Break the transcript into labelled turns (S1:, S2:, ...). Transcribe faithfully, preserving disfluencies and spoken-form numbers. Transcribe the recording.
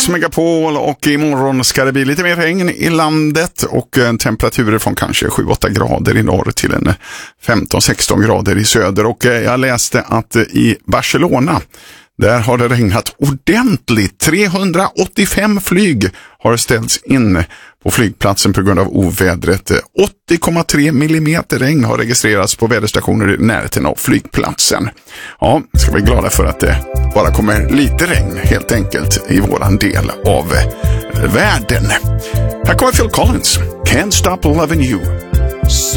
S1: Mix Megapol och imorgon ska det bli lite mer regn i landet och temperaturer från kanske sju åtta grader i norr till en femton sexton grader i söder. Och jag läste att i Barcelona, där har det regnat ordentligt. trehundraåttiofem flyg har ställts in på flygplatsen på grund av ovädret. åttio komma tre millimeter regn har registrerats på väderstationer i närheten av flygplatsen. Ja, ska vi glada för att det bara kommer lite regn helt enkelt i våran del av världen. Här kommer Phil Collins. Can't Stop Loving You.